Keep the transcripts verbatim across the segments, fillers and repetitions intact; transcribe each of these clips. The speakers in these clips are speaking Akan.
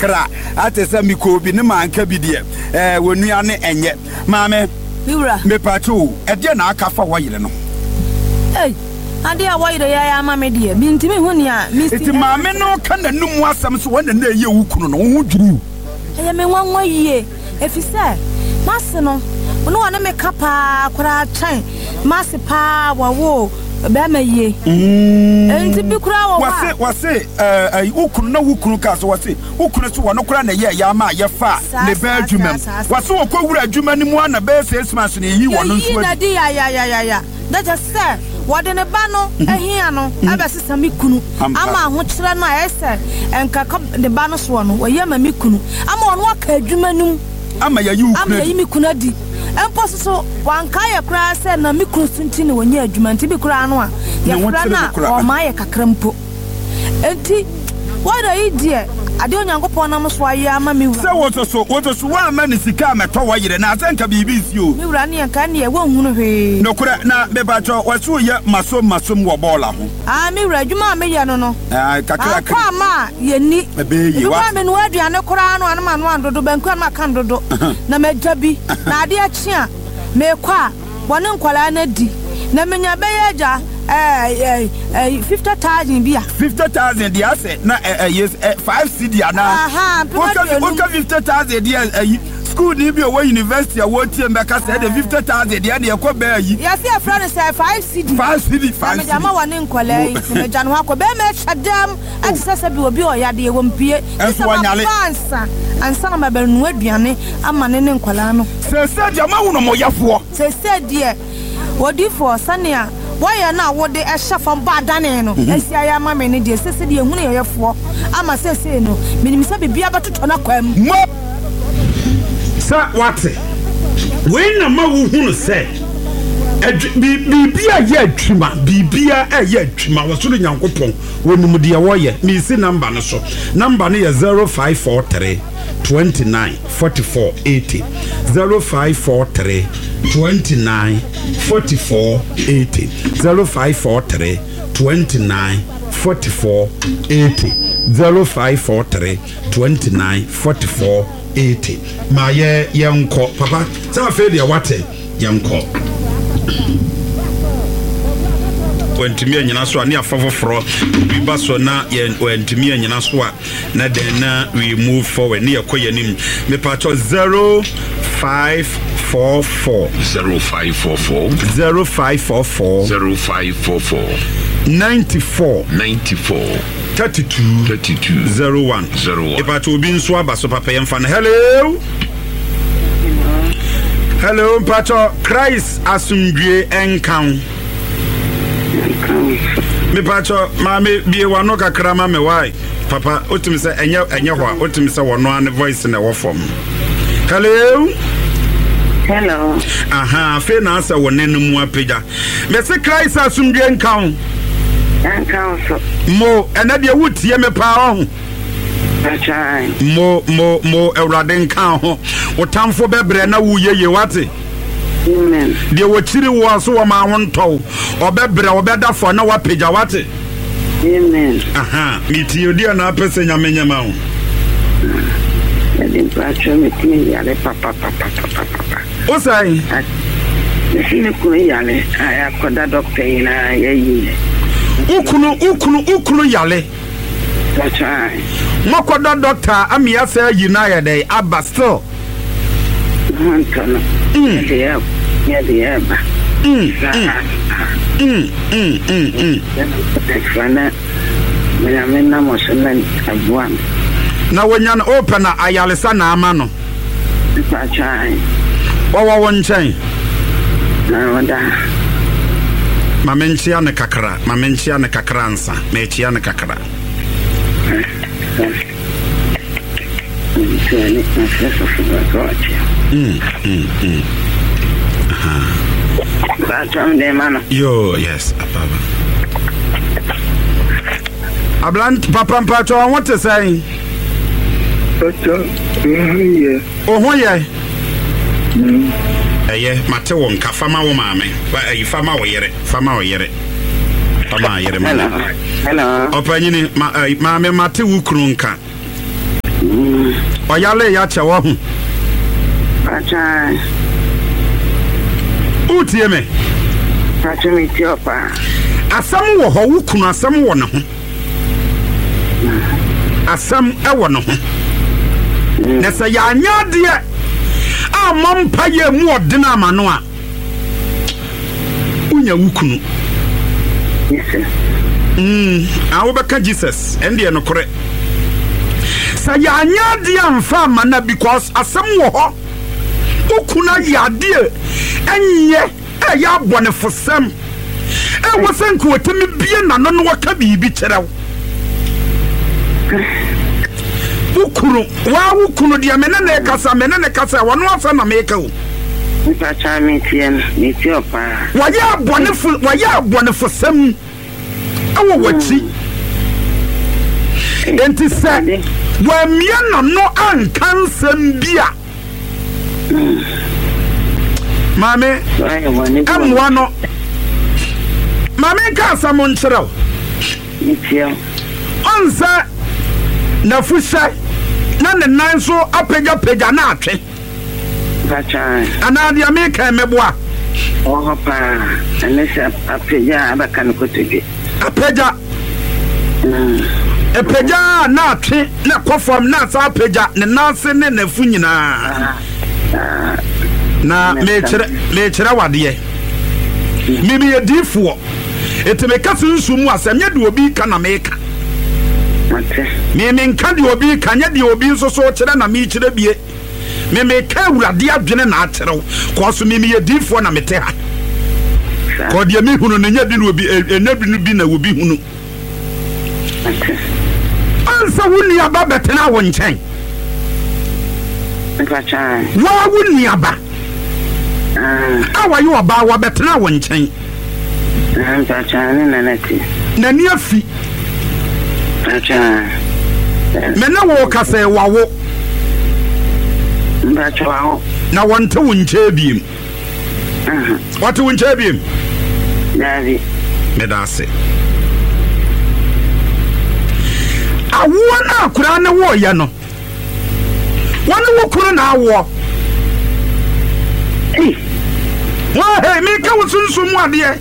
kakra ate se mi ko bi ne manka bi de eh wonua ne enye maame miwura me pacho e de na aka fa woyire no eh ade a woyire ya ya ma me de bi ntimi hu ne a mi iti maame no ka na numu asam so wona na eye wukunu no wo dwuru eye me nwanwa yie efise mase no no wana me kapa akora chan mase pa wawo be ma yie enti bi kura wo wase wase eh wukunu na wukunu ka so wase wukunu so wono kura na ye ya ma ye fa ne ba adwuma wase wo ko wura adwuma ni mu ana be six months na yi wono nso na di ya ya ya ya that just say wode ne ba no ehia no abesesa mi kunu ama ho kire no ayese enka de ba no so no woye ma mi kunu ama ono aka adwuma num ama ya yi ukunu ama yi mi kunu adi empo so wanka ye kura se na mi kunu sunti ne wonye adwuma nti bi kura no a ye kura na o ma ye kakrampo enti wada yi die ade onyankopon na so aye ama mi wura se woto so woto so wa ma ni sika meto woyire na asenka bibi si o mi wura ne yanka ne ye wonhunu hwe no kura na be ba cho waso ye maso maso wo bola ho ah mi wura adwuma me ye no no ah kakra kakra kwa ma ye ni be yi wa me no aduane kura no anu anu andodo banku anu akan dodo na majabi na ade achi a me kwa wone nkwala na di na menya be ye ja eh eh fifty thousand bia fifty thousand dia say na eh yes five cedi ana aha okay fifty thousand dia school ni bi o university a wo tie mbeka say the fifty thousand dia na ekọ ba yi ya say friend say five cedi five cedi five cedi ma wone nkwala yi me ja no akọ be me chadam atisese bi obi o ya de wo mpie enso wanyale ansa ansa na mabanu aduane ama ne ne nkwala no se se dia ma wo no mo yafo se se die wodi for sania boya na wode e shafam ba dane no esi aya ma me ne de sese de ehunu ye yefo ama sese no minim se bibia betoto na kwam sa wate we na ma wo hunu se bibia ye atwuma bibia e ye atwuma wo so do nyankopon wonum de ye wo ye mi si number no so number no ye zero five four three twenty-nine forty-four eighty zero five four three twenty-nine forty-four eighty zero five four three twenty-nine forty-four eighty zero five four three twenty-nine forty-four eighty ma ye yenko papa sa fe de wate yenko wantimi anyina so ani afofoforo biba so na ye wantimi anyina so a na den na we move forward ne yakoye nim me pacho zero five four four zero five four four zero five four four zero five four four ninety-four ninety-four thirty-two thirty-two zero one zero one e pacho obi nso abaso papa yemfa na hello hello pacho Christ asundwe enkan me pacho mame bie wano kakra ma me why papa otumi se enye enye ho a otumi se wono an voice na wo form hello hello aha fe na asa wonenum apega me se Christ asundwe nkan nkan so mo ena de wutie me pa ho mo mo mo ewrade nkan ho otamfo bebre na wuyeye wate amen de wochiri wo so wo ma wonto obebre obeda fo na wapeja wate amen aha miti odi na apese nyamenya ma ho edin pacho meti yale papa papa papa o sai nisi ko yale aya koda doctor ina yeyi ukunu ukunu ukunu yale pacho mokoda doctor amia say yina dey aba still Montana. Mm. Yeah, yeah, yeah. Mm. Mm. Mm. Mm. Mm. Fana. Mena mena moshelen agwan. Na wonya na open na ayalesa na ama no. Pa chai. Wa wa won chen. Na wada. Ma menchia ne kakra, ma menchia ne kakra ansa, me chia ne kakra. Tene na sesa fugakocha. Mm, mm, mm. Aha. Batam de mano. Yo, yes, papa. Ablant papa mpacho I want to say. Pacho, yeah. Oh, ho ye. Mm. Eh, mate won ka fama wo maame. Ba eh fama wo yere, fama wo yere. Fama yere ma. Hello. Hello. Opanyini ma maame mate wo kru nka. Mm. Oyale ya chewo hu. Pacha. Utie me. Pacha mi ti opa. Asam wo ho wo kunu asam wo ne ho. Asam e wo ne ho. Na se ya anya de a mampa ye mu odena amano a. Unya wo kunu. Yes. Mm, awo beka Jesus ende no kore. Sa ya anya de amfa amana because asam wo ho. Ukuna ya de enye e ya bone fosam. E wosen ko temi bie na no no waka bibi kyerɛw. Ukunu wa ukunu dia menene kasa menene kasa wono asa na meka o. Pacha mi ti en mi ti opa. Wa ya bone fo wa ya bone fosam. Awo wachi. Enti se wa mia na no ankan sam bia. Mame amwa no Mame ka sa mo nkyerɛw Ntia Onsa na fusa na ne nan so apega pega na atwe Pacha ana dia me ka meboa Oh pa anesa apega abaka no kotege apega apega na atwe na kofam na sa apega ne nanse ne nafu nyina na mechere mechere wade mimi ye difo eteme kaso nsumu asem ye de obi ka na meka mimi nka de obi ka nya de obi nso so kire na me kire bie mimi ka awurade adwene na akyerɛw ko so mimi ye difo na mete ha ko de mi hunu ne nya de obi enadu bi na obi hunu ansa wuni aba betena wo nkyɛn Pacha wa wuni aba ah awa yo aba wa betena wo nkyɛn Pacha ne nanati na ni afi Pacha me na wo kasa wa wo Pacha wa na wonte wo nkyɛ biem aha wate wo nkyɛ biem Davi me da se awo na akura ne wo ye no wone wo kuro na awo eh wa he me ka wo sunsun mu ade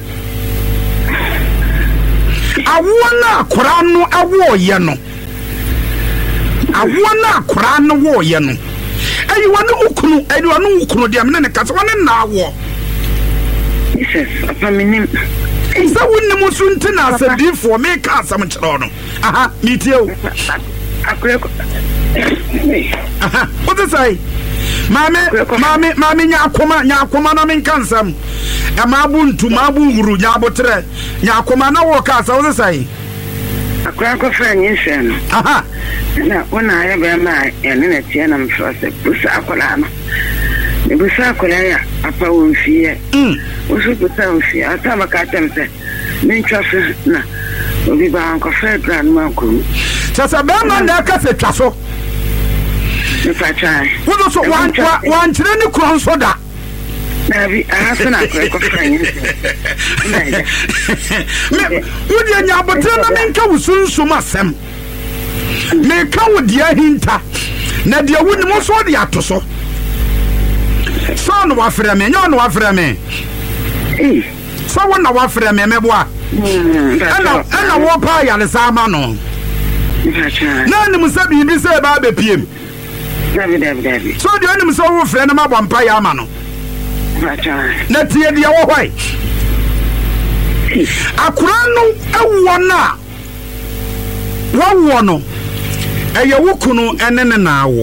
awo na akura no awo ye no awo na akura no wo ye no ayi wone ukunu ayi wone ukunu de amene ne kasa wone na awo Jesus apa minim Isa wunni musunti na asadifo me ka asam kyerɛ no aha mitie o Akreko aha what is say mame mame mame nya akoma nya akoma na men kansam e ma buntu ma bu huru nya abotre nya akoma na wo ka asa what is say Akreko fa nyinhwe no aha na wona ya be ma ene na tie na mfrose busa akola no ne busa akola ya apa won fie mm usu busa won fie ata maka temse men twafe na obi ba anko fa grand man ko sasa be ma na ka se twaso ne pacha wo so wan wan kyerɛ ne kuro nso da na bi aha na akreko fa nyinhwe me wo de nya abotre na men ka wusunsum asem me ka wo dia hinta na dia wuni mo so de atoso so no wafre me nyo no wafre me eh so wo na wafre me meboa ana ana wo pa ya le sama no pacha na ni musabi bi se ba be piem Davi Davi Davi so de ni muso wo fre na mabɔ mpa ya ama no pacha na tie dia wo hwai akura no ewo na wo no eye wo kunu ene ne na awo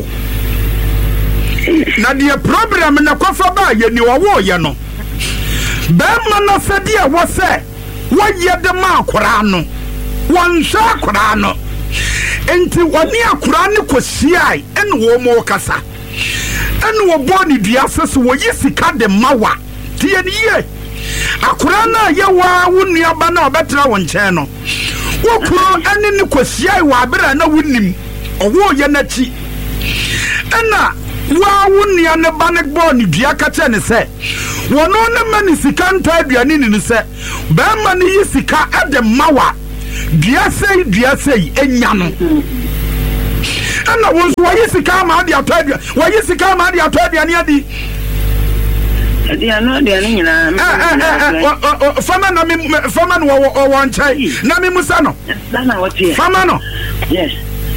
na de problem na kofa ba ye ni wo ye no be ma na sade a wo se wo ye de ma akura no won hwa akura no enti woni akura ne kosiai ene wo mo kasa ene wo boni dua sese wo yi sika de mawa tie ni ye akura na ye wa wo nuaba na obetra wo nkyɛn no wo kuro ene ne kosiai wa abira na wonim owo ye na chi ena wa wunnia ne ba ne bo ne dua ka che ne se wono ne mani sika nta aduane ni ne se ba ma ne yi sika ade mawa dua sei dua sei enya no ana wo so wayi sika ma ade atodua wayi sika ma ade atodua ne adi dia no dia ni nyina eh fama na me fama no wo wo nchai na me musa no na wotie fama no yes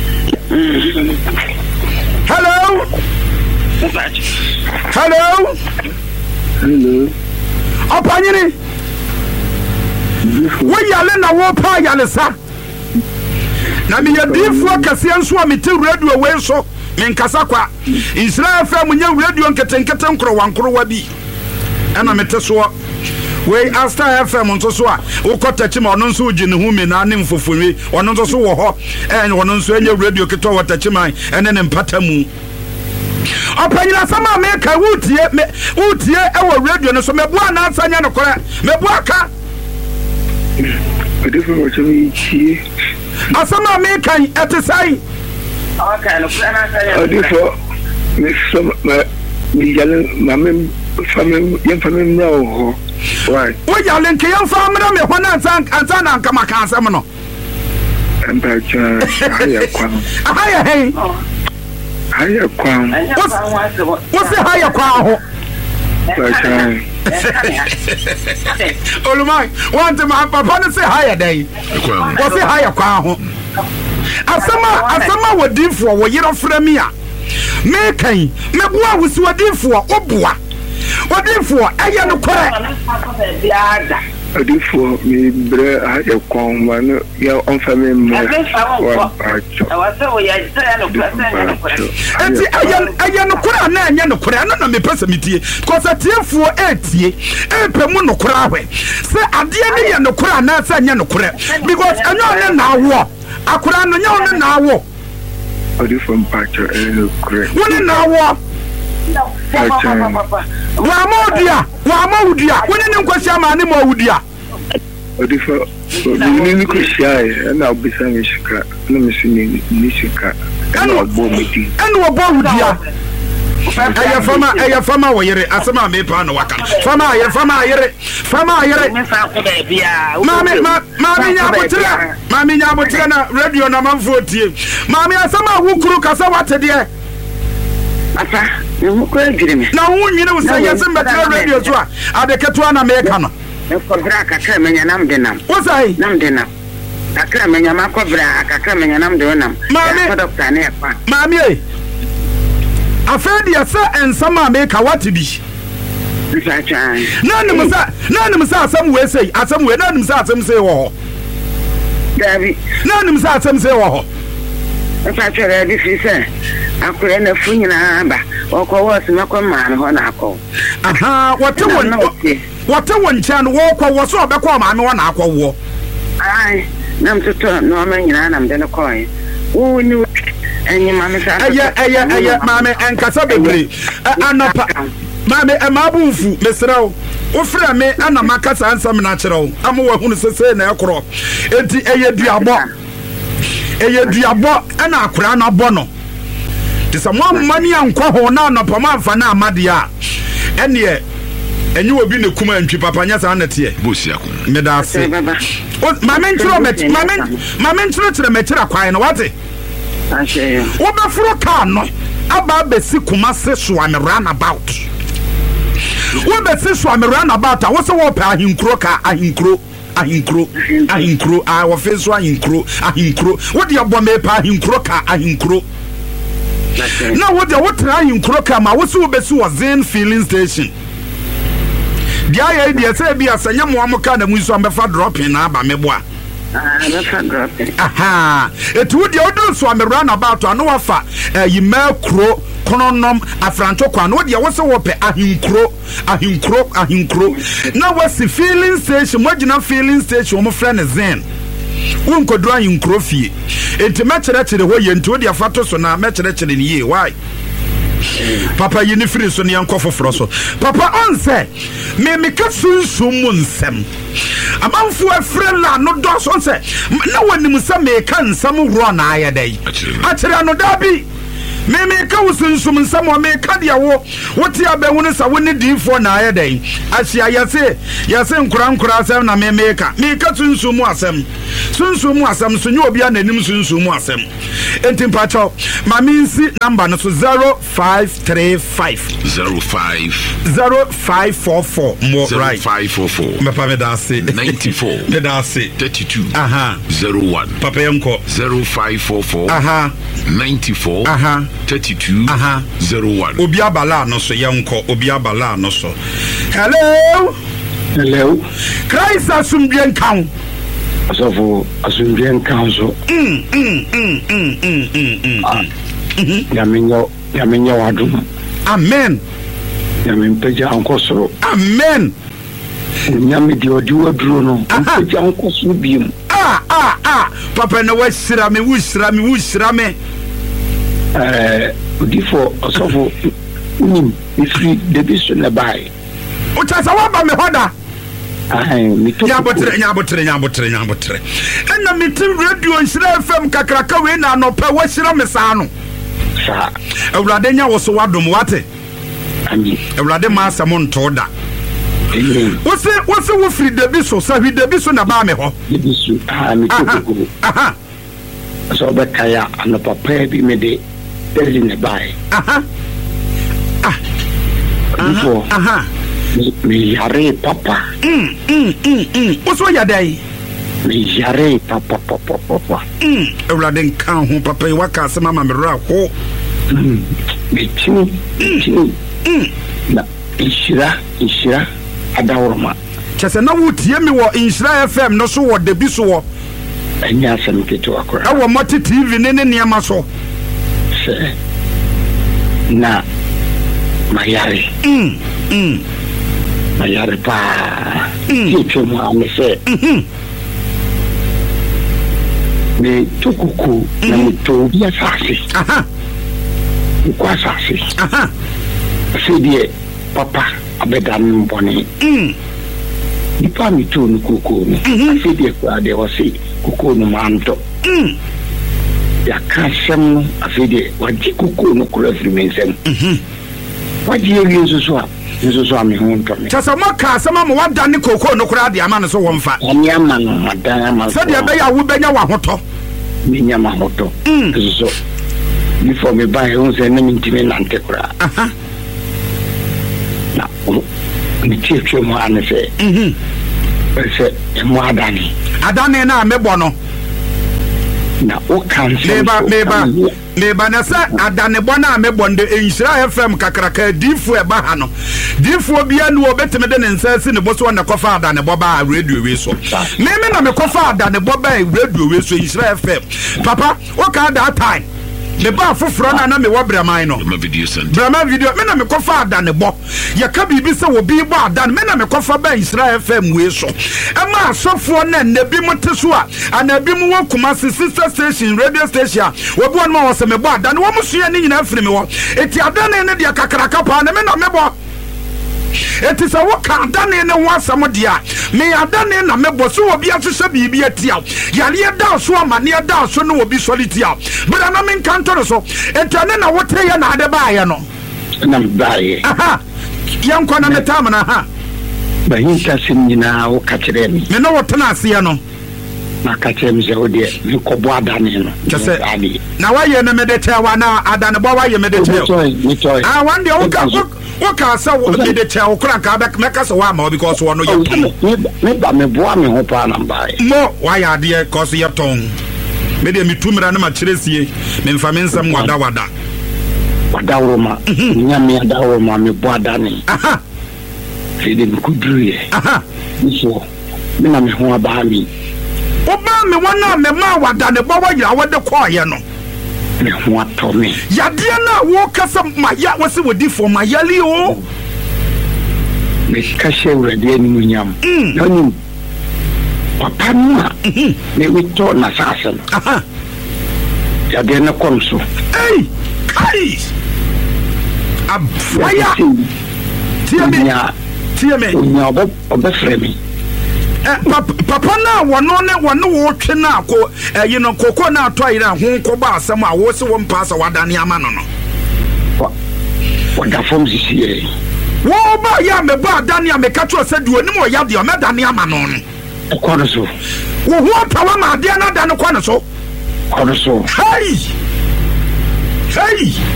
hello hello hello opanyini wo yale na wo pa yale sa na me yadifo akase nso a mete radio we so me nkasa kwa Israel fa munye radio nketenkete nkoro wankoro wa bi ana mete so we Asta F M nso so a wo kotachi ma ono nso uji ne hu me na ne mfofonwe ono nso so wo ho eh ono nso enye radio keto watachi man ene ne mpata mu opanyina sama me ka wutie me wutie e wo radio no so mebua na asanya no kora mebua ka Odifo mo chemi chi asama me kan etesai okay no plan asanya Odifo me so ma mi yale mame famem yem famem na ho why wo yale nke yem famem me ho na ansan ansan na nka maka asem no amba cha haya kwa haya hey haya kwa wo se haya kwa ho Bacha Olumai want my papa no say haya dai wo se haya kwa ho asama asama wodifo wo yero frami a me kan mebua wusi wodifo obua wodifo eye no kore Odifo mi bre haya kwa wano ya on family mo wa bacha awaso ya tsaya no plan no kore enti eye eye no kore na anye no kore na na me pesa mitie because atiefo etie epe mu no kore ahwe se ade ne ye no kore na se anye no kore because anyo ne na awo akora no nya ne na awo Odifo mpacho eno kore woni na awo wa modia wa modia woni ne nkwasi ama ne modia Odifo ni ni ko shai na obisa mi shika na mi sini ni shika na obo meti eno obo wudia aya fama aya fama wo yere asema me pa no waka fama aya fama yere fama yere mami mami nya botira mami nya botira na radio na manfo tie mami asema wukuru kasa watede asa ni mukuru girimi na wunwine wo say yesem betira radio so a adeketo na me ka no e kobra kakra menya nam de nam wo say nam de nam kakra menya makobra kakra menya nam de nam mami doctor na efa mami e afedi asa ensama me ka watibi nani musa nani musa asam we say asam we nani musa asam say wo Davi nani musa asam say wo nfa chere bi fi say akure na funyina ba okwo wo se makọ ma ne ho na akọ aha wote won wote won chan wo kwa wo so obekọ ma me wo na akọ wo ai nam tuto no ma nyina nam de no koy wo ni enyi ma me sa aya aya aya ma me enkasa bebre anapa ma me emabufu mesrawo wo fra me ana makasa ansam na kyerɛw ama wo hunu sese na ekoro enti eye duabo eye duabo ana akora na bɔ no tisa mo amani ankɔ ho na anapa ma mfa na amade a ene enyi obi ne kuma ntwi papa nya sa na tie bosia ko me da se ma me ntro me ma me ma me ntro kyerɛ me kyerɛ kwan no wate ashe wo be furo car no aba besi kuma se so am run about wo be se so am run about wo se wo pa ahinkro ka ahinkro ahinkro ahinkro a wo fe so ahinkro ahinkro wo de abo me pa ahinkro ka ahinkro na wo de wo tra ahinkro ka ma wo se wo be se wo zen filling station dia ya dia se bia sanya mo am ka na mu so am be fa dropping na aba meboa aha etu dia odon so am run about anu wafa yima kro kononom afranto kwa no dia wo se wo pe ahinkro ahinkro ahinkro na wasi filling station mo gina filling station mo friend zen won kodro ahinkro fie enti me kire kire ho ye enti dia fato so na me kire kire ni ye why papa yini free so ne yanko foforo so papa on say me me ka sunsum mu nsem amanfo afre la no do so say na wanim say me ka nsam wuro na ayedai a kire no da bi me me ka wo sunsum nsam o me ka dia wo wote abahu ne sa wo ne difo na aye den asia yese yese nkura nkura asem na me me ka me ka sunsum asem sunsum asem so nye obi ananim sunsum asem enti mpacho ma me nsi number no so zero five three five zero five zero five four four more right zero five four four me pa me da se ninety-four me da se thirty-two aha zero one papa yanko zero five four four aha ninety-four aha thirty-two aha zero one obi abala no so yanko obi abala no so hello hello Christ asumdien kan asofo asumdien kan so mm mm mm mm mm mm yamenyo yamenyo wadum amen yamempeja ankosoro amen nyame di odi waduro no mpeja ankosoro biem ah ah ah papa na wasira me wusira me wusira me eh odifo asofo nim ifri debiso na bai o chasa wa ba me hoda ai mi to nya botre nya botre nya botre nya botre enna mi tim radio Nhyira F M kakraka we na no pa wasira me sa no sa awurade nya wo so wadom wate ami awurade ma asam nto da amen wose wose wo firi debiso sa hwi debiso na ba me ho debiso ah mi to ko aha so ba kaya ana papa bi me de deli ne bai aha ah odifo aha mi yare papa mm mm mm mm wose ya dai mi yare papa papa papa mm awurade nkan ho papa yi waka asema ma me ra ho mm mi tini tini mm na ishira ishira adawroma chese na wutie mi wo Nhyira F M no so wo debiso wo anya asem keto akora awo moti T V ne ne niam so se na mayare mm mm mayare pa kicho mu amese mhm me tukuku na mtobia sasi aha kwa sasi aha sedie papa abedan mboni mm ipa mi tu nukuku sedie kwa de wasi kuku no manto mm ya kasem afede waji kuku no kula frimensem mhm waji ewi nsusu a nsusu a me ho ntome chese mo ka asema mo wada ne kokoo no kura de ama no so wo mfa ani ama no madan ama so de be ya wo benya wa hoto me nyama hoto mm so before me buy on say na mintime nante kura aha na mi tietwe mo ane se mhm se e mo adani adane na mebo no na o cancel meba meba meba na sa adane bona mebo nde Nhyira F M kakraka difu e ba ha no difu bia no obeteme de nsasi ne boso na kofa adane boba radio we so meme na me kofa adane boba radio we so Nhyira F M papa o ka that time me ba foforo na na me wo braman no my video sent braman video me na me kofa adane bo ye ka bibi se wo bi bo adane me na me kofa ba Nhyira F M we so e ma asofo na na bi mote so a anabi mu wo kuma sister station radio station wo bo no wo se me bo adane wo musua ni nyina afiri me wo eti adane ne de kakraka pa na me na me bo eti sa wo ka adane ne ho asam dia me adane na me bo so wo bi asese bibi atia yale da so amane da so no wo bi solitia bra na me nkanto so etane na wo tre ya na ade ba ye no na bae aha yanko na metam na ha ba hinta sim nyina wo ka kire mi me no wo tena ase no na ka kire mi se o de mi ko bo adane no kese na wa ye na me de tewa na adane bo wa ye me de tewa mi toy ah one day wo ka wo ka sa wo me de tewa kura ka ba me ka so wa ma because wo no ye ton me ba me bo ami ho pa na bae mo wa ya de cause ye ton me de mi tumira na ma kiresie me mfa me nsam wada wada wadawroma nyame adawroma me bo adane aha fide mi kudruye aha so me na me ho aba mi oba me wona me ma wada ne bo wa ya wade ko ye no me ho ato me yade na wo kasa ma ya wose wodi fo ma yali o me kashe urade ni munyam noni papa ma me wito na sasa aha yade na komso ei kai abfaya tie me tie me onya obo obefremi eh papa na wono ne wono wo twe na ko eh you know koko na to ayira ho ko ba asem a wo se wo mpasa wadane ama no no wɔda fam sisi wo ba ya me ba dani ameka to se du onim oya de o me dani ama no no ɛkɔ no so wo ho pawa ma de na da no kɔ no so kɔ no so hey hey